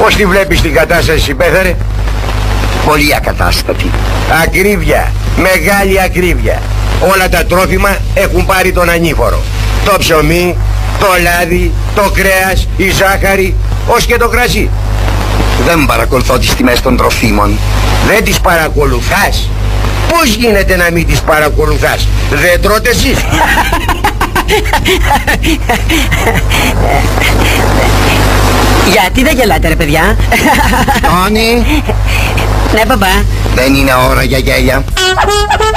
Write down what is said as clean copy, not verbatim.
Πώς τη βλέπεις την κατάσταση, Πέθαρε? Πολύ ακατάστατη. Ακρίβεια, μεγάλη ακρίβεια. Όλα τα τρόφιμα έχουν πάρει τον ανήφορο. Το ψωμί, το λάδι, το κρέας, η ζάχαρη, ως και το κρασί. Δεν παρακολουθώ τις τιμές των τροφίμων. Δεν τις παρακολουθάς? Πώς γίνεται να μην τις παρακολουθάς? Δεν τρώτε εσείς? Γιατί δεν γελάτε ρε παιδιά? Τόνι, Ναι μπαμπά. δεν είναι ώρα για γέλια.